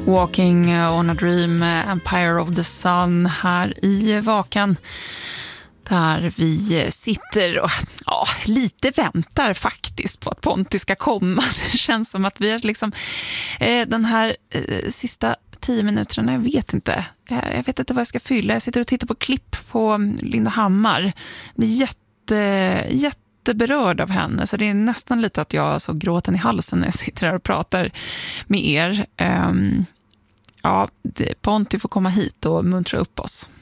Walking on a Dream, Empire of the Sun här i Vakan. Där vi sitter och lite väntar faktiskt på att Ponti ska komma. Det känns som att vi är liksom den här sista 10 minuterna, jag vet inte vad jag ska fylla. Jag sitter och tittar på klipp på Linda Hammar. Jag blir jätteberörd av henne, så det är nästan lite att jag så gråten i halsen när jag sitter här och pratar med er. Ponti får komma hit och muntra upp oss.